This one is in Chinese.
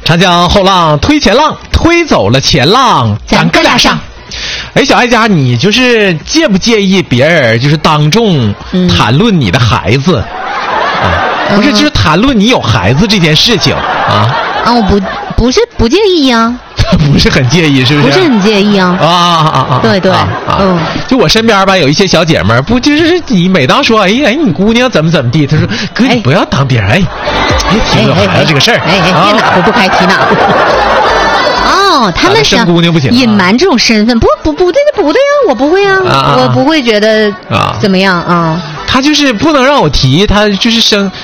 长江后浪推前浪，推走了前浪， 咱哥俩上。 哎，小爱家，你就是介不介意别人就是当众谈论你的孩子？不是，就是谈论你有孩子这件事情啊？ 我不是不介意呀。 不是很介意，是不是？ 不是很介意啊！对对， 就我身边吧，有一些小姐妹儿，不就是你每当说，哎，你姑娘怎么地，她说哥，你不要当别人，别提我孩子这个事儿， 别哪壶不开提哪壶。他们生姑娘不行， 隐瞒这种身份，不对呀，我不会啊，我不会觉得怎么样啊。 他就是不能让我提，他就是